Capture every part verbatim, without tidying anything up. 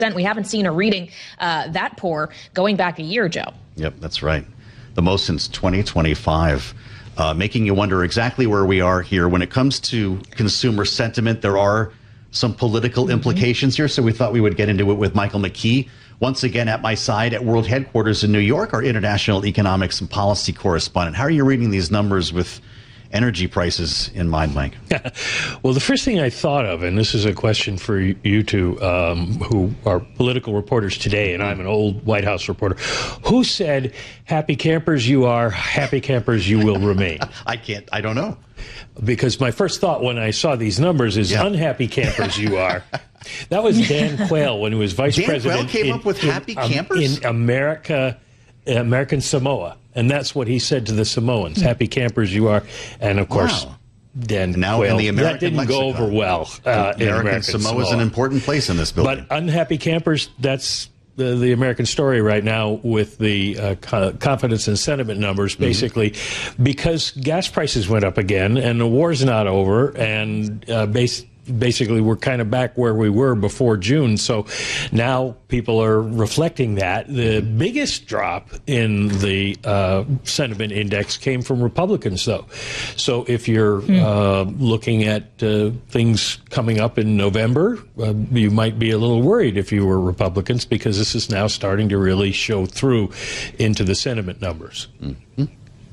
We haven't seen a reading uh, that poor going back a year, Joe. Yep, that's right. The most since twenty twenty-five. Uh, making you wonder exactly where we are here. When it comes to consumer sentiment, there are some political mm-hmm. implications here, so we thought we would get into it with Michael McKee. Once again, at my side at World Headquarters in New York, our international economics and policy correspondent. How are you reading these numbers with energy prices in mind, Mike? Well, the first thing I thought of, and this is a question for you two, um, who are political reporters today, and I'm an old White House reporter, who said, happy campers you are, happy campers you will remain? I can't, I don't know. Because my first thought when I saw these numbers is yeah. unhappy campers you are. That was Dan Quayle when he was vice Dan president. Dan Quayle came in, up with in, happy um, campers? In America, American Samoa. And that's what he said to the Samoans. Happy campers you are. And, of course, wow. Dan now Quayle. in the American that didn't lexicon. go over well. Uh, American, in American Samoa, Samoa is an important place in this building. But unhappy campers, that's the, the American story right now with the uh, co- confidence and sentiment numbers, basically, mm-hmm. because gas prices went up again and the war's not over, and uh, base. Basically, we're kind of back where we were before June. So now people are reflecting that. The biggest drop in the uh, sentiment index came from Republicans, though. So if you're mm. uh, looking at uh, things coming up in November, uh, you might be a little worried if you were Republicans, because this is now starting to really show through into the sentiment numbers. Mm-hmm.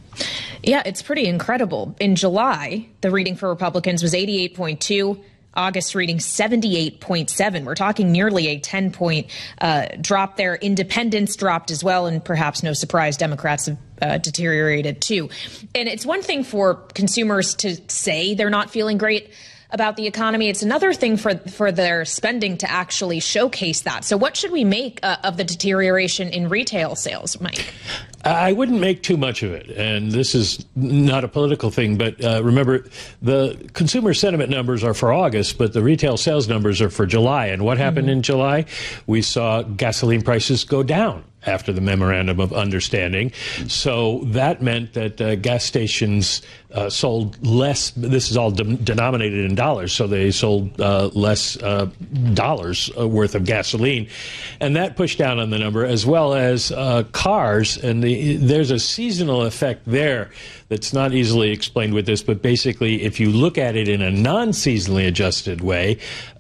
Yeah, it's pretty incredible. In July, the reading for Republicans was eighty-eight point two. August reading seventy-eight point seven. We're talking nearly a ten-point uh, drop there. Independents dropped as well, and perhaps no surprise, Democrats have uh, deteriorated too. And it's one thing for consumers to say they're not feeling great about the economy. It's another thing for for their spending to actually showcase that. So what should we make uh, of the deterioration in retail sales, Mike? I wouldn't make too much of it, and this is not a political thing, but uh, remember, the consumer sentiment numbers are for August, but the retail sales numbers are for July. And what happened mm-hmm. in July? We saw gasoline prices go down after the Memorandum of Understanding. So that meant that uh, gas stations uh, sold less. This is all de- denominated in dollars, so they sold uh, less uh, dollars worth of gasoline. And that pushed down on the number, as well as uh, cars. And the, there's a seasonal effect there that's not easily explained with this, but basically, if you look at it in a non-seasonally adjusted way,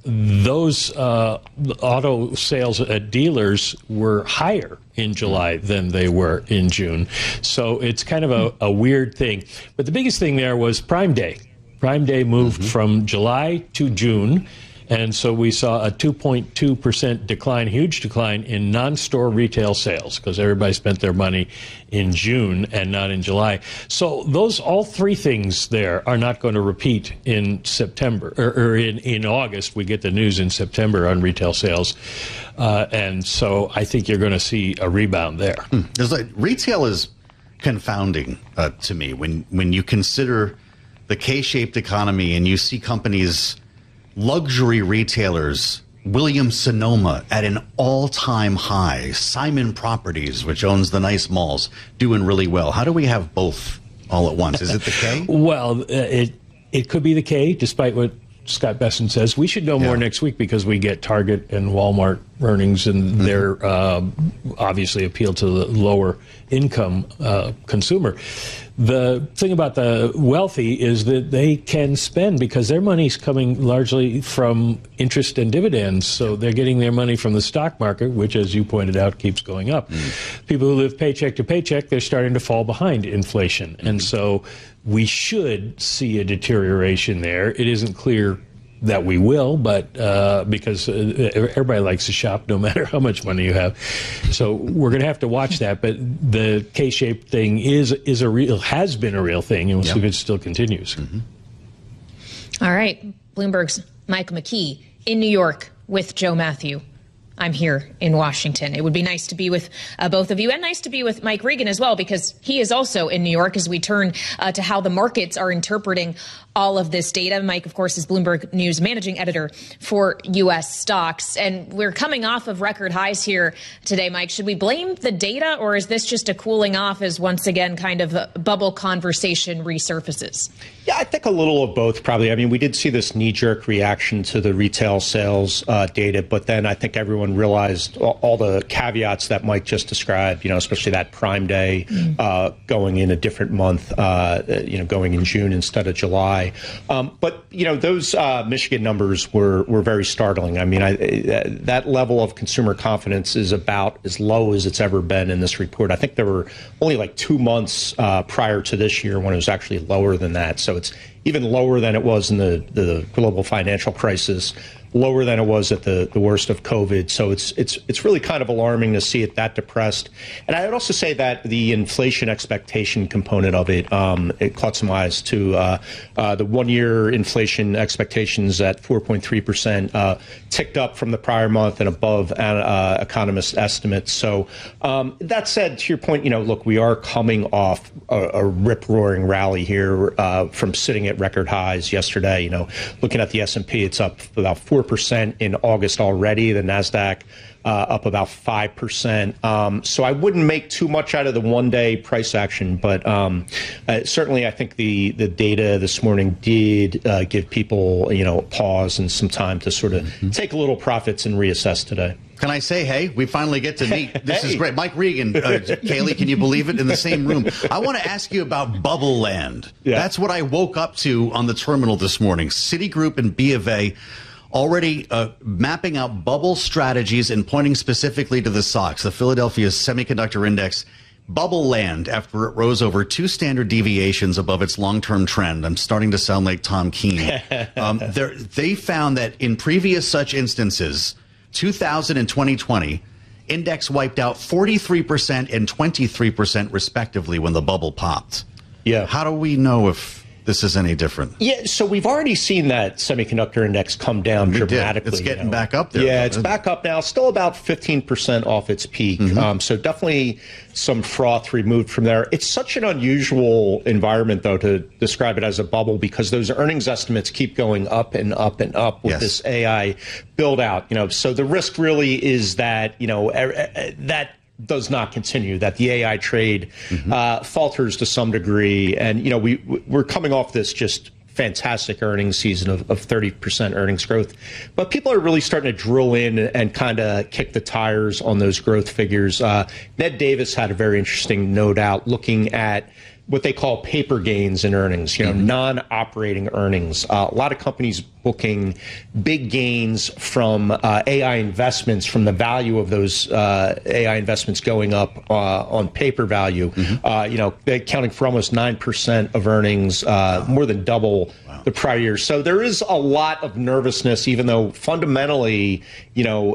those uh, auto sales at dealers were higher in July than they were in June. So it's kind of a, a weird thing. But the biggest thing there was Prime Day. Prime Day moved mm-hmm. from July to June. And so we saw a two point two percent decline, huge decline in non-store retail sales, because everybody spent their money in June and not in July. So those, all three things there are not going to repeat in September, or, or in, in August. We get the news in September on retail sales. Uh, and so I think you're going to see a rebound there. Hmm. There's like, retail is confounding uh, to me when, when you consider the K-shaped economy and you see companies, luxury retailers, Williams-Sonoma at an all-time high, Simon Properties, which owns the nice malls, doing really well. How do we have both all at once? Is it the K? Well, uh, it it could be the K, despite what Scott Besson says. We should know more yeah. next week, because we get Target and Walmart earnings, and mm-hmm. they're uh, obviously appeal to the lower income uh, consumer. The thing about the wealthy is that they can spend, because their money's coming largely from interest and dividends. So they're getting their money from the stock market, which, as you pointed out, keeps going up. Mm. People who live paycheck to paycheck, they're starting to fall behind inflation. Mm-hmm. And so we should see a deterioration there. It isn't clear that we will, but uh, because uh, everybody likes to shop no matter how much money you have. So we're going to have to watch that. But the K-shaped thing is is a real, has been a real thing, and yep. it still continues. Mm-hmm. All right. Bloomberg's Mike McKee in New York with Joe Matthew. I'm here in Washington. It would be nice to be with uh, both of you, and nice to be with Mike Regan as well, because he is also in New York, as we turn uh, to how the markets are interpreting all of this data. Mike, of course, is Bloomberg News managing editor for U S stocks. And we're coming off of record highs here today, Mike. Should we blame the data, or is this just a cooling off as once again kind of a bubble conversation resurfaces? Yeah, I think a little of both, probably. I mean, we did see this knee-jerk reaction to the retail sales uh, data, but then I think everyone and realized all, all the caveats that Mike just described, you know, especially that Prime Day mm. uh, going in a different month, uh, you know, going in June instead of July. Um, but, you know, those uh, Michigan numbers were, were very startling. I mean, I, that level of consumer confidence is about as low as it's ever been in this report. I think there were only like two months uh, prior to this year when it was actually lower than that. So it's even lower than it was in the, the global financial crisis, lower than it was at the, the worst of COVID. So it's it's it's really kind of alarming to see it that depressed. And I would also say that the inflation expectation component of it, um, it caught some eyes too. Uh, uh, the one-year inflation expectations at four point three percent uh, ticked up from the prior month and above uh, economist estimates. So um, that said, to your point, you know, look, we are coming off a, a rip-roaring rally here uh, from sitting at record highs yesterday. You know, looking at the S and P, it's up about four percent in August already. The NASDAQ uh, up about five percent. Um, so I wouldn't make too much out of the one-day price action, but um, uh, certainly I think the the data this morning did uh, give people, you know, pause and some time to sort of mm-hmm. take a little profits and reassess today. Can I say, hey, we finally get to meet. This hey. is great. Mike Regan, uh, Kaylee, can you believe it? In the same room. I want to ask you about Bubble Land. Yeah. That's what I woke up to on the terminal this morning. Citigroup and B of A already uh, mapping out bubble strategies and pointing specifically to the S O X, the Philadelphia Semiconductor Index. Bubble Land, after it rose over two standard deviations above its long-term trend. I'm starting to sound like Tom Keene. um, they found that in previous such instances, two thousand and twenty twenty, index wiped out forty-three percent and twenty-three percent respectively when the bubble popped. Yeah. How do we know if this is any different? Yeah, so we've already seen that semiconductor index come down we dramatically. Did. It's getting you know. back up there. Yeah, it's back up now, still about fifteen percent off its peak. Mm-hmm. Um, so definitely some froth removed from there. It's such an unusual environment, though, to describe it as a bubble because those earnings estimates keep going up and up and up with yes. this A I build out. You know, so the risk really is that, you know, that does not continue, that the A I trade mm-hmm. uh, falters to some degree. And, you know, we, we're coming off this just fantastic earnings season of, of thirty percent earnings growth. But people are really starting to drill in and kind of kick the tires on those growth figures. Uh, Ned Davis had a very interesting note out looking at what they call paper gains in earnings, you know, mm-hmm. non-operating earnings. Uh, a lot of companies booking big gains from uh, A I investments, from the value of those uh, A I investments going up uh, on paper value. Mm-hmm. Uh, you know, they're accounting for almost nine percent of earnings, uh, more than double wow. the prior year. So there is a lot of nervousness, even though fundamentally, you know,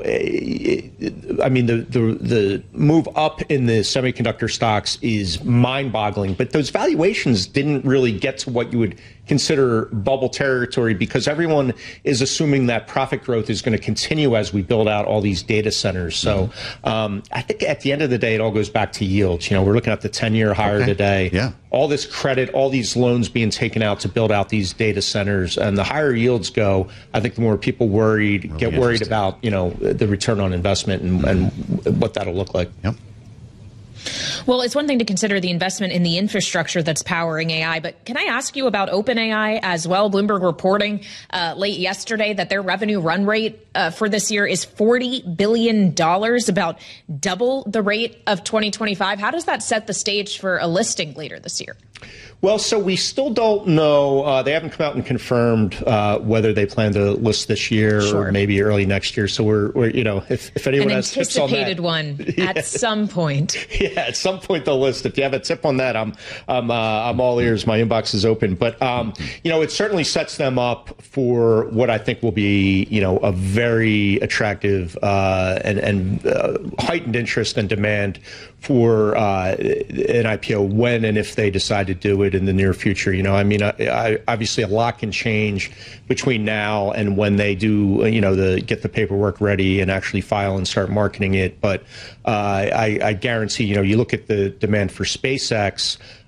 I mean, the, the, the move up in the semiconductor stocks is mind-boggling, but those valuations didn't really get to what you would consider bubble territory because everyone is assuming that profit growth is going to continue as we build out all these data centers. So mm-hmm. um, I think at the end of the day, it all goes back to yields. You know, we're looking at the ten-year higher okay. today. Yeah. All this credit, all these loans being taken out to build out these data centers, and the higher yields go, I think the more people worried really get worried about, you know, the return on investment and, mm-hmm. and what that'll look like. Yep. Well, it's one thing to consider the investment in the infrastructure that's powering A I, but can I ask you about OpenAI as well? Bloomberg reporting uh, late yesterday that their revenue run rate uh, for this year is forty billion dollars, about double the rate of twenty twenty-five. How does that set the stage for a listing later this year? Well, so we still don't know. Uh, they haven't come out and confirmed uh, whether they plan to list this year sure. or maybe early next year. So we're, we're you know, if, if anyone An has tips on that. An anticipated one yeah. at some point. Yeah, at some point they'll list. If you have a tip on that, I'm I'm uh, I'm all ears. My inbox is open. But um, you know, it certainly sets them up for what I think will be, you know, a very attractive uh, and and uh, heightened interest and demand for uh, an I P O when and if they decide to do it in the near future. You know, I mean, I, I, obviously a lot can change between now and when they do, you know, the get the paperwork ready and actually file and start marketing it. But uh, I, I guarantee, you know, you look at the demand for SpaceX.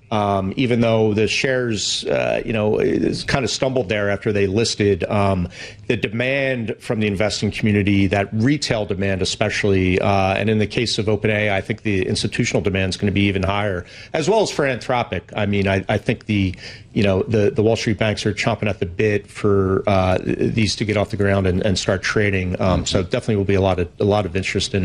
Um, even though the shares, uh, you know, kind of stumbled there after they listed, um, the demand from the investing community, that retail demand especially, uh, and in the case of OpenAI, I think the institutional demand is going to be even higher, as well as for Anthropic. I mean, I, I think the, you know, the, the Wall Street banks are chomping at the bit for uh, these to get off the ground and, and start trading. Um, so definitely will be a lot of a lot of interest in